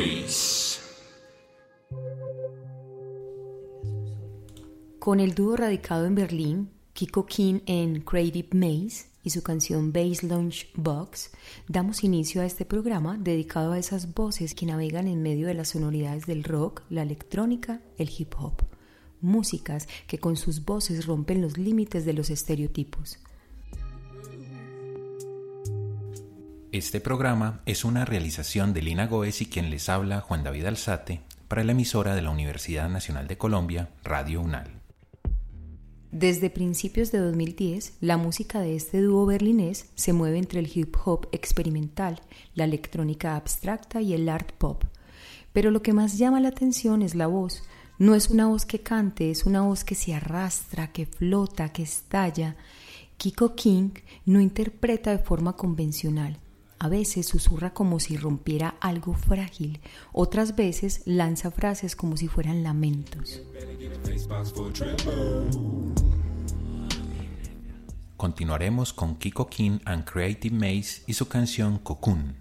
Voice. Con el dúo radicado en Berlín, Kiko King en Creative Maze y su canción Bass Launch Box, damos inicio a este programa dedicado a esas voces que navegan en medio de las sonoridades del rock, la electrónica, el hip hop. Músicas que con sus voces rompen los límites de los estereotipos. Este programa es una realización de Lina Goes y quien les habla, Juan David Alzate, para la emisora de la Universidad Nacional de Colombia, Radio UNAL. Desde principios de 2010, la música de este dúo berlinés se mueve entre el hip hop experimental, la electrónica abstracta y el art pop. Pero lo que más llama la atención es la voz. No es una voz que cante, es una voz que se arrastra, que flota, que estalla. Kiko King no interpreta de forma convencional. A veces susurra como si rompiera algo frágil, otras veces lanza frases como si fueran lamentos. Continuaremos con Kiko King and Creative Maze y su canción Cocoon.